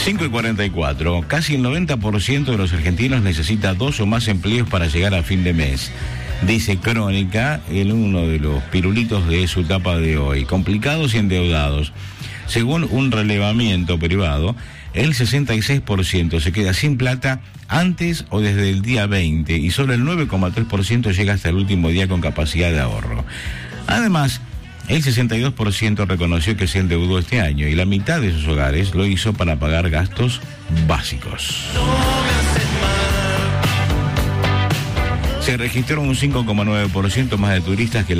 5:44. Casi el 90% de los argentinos necesita 2 o más empleos para llegar a fin de mes. Dice Crónica en uno de los pirulitos de su etapa de hoy. Complicados y endeudados. Según un relevamiento privado, el 66% se queda sin plata antes o desde el día 20 y solo el 9,3% llega hasta el último día con capacidad de ahorro. Además, el 62% reconoció que se endeudó este año y la mitad de sus hogares lo hizo para pagar gastos básicos. Se registró un 5,9% más de turistas que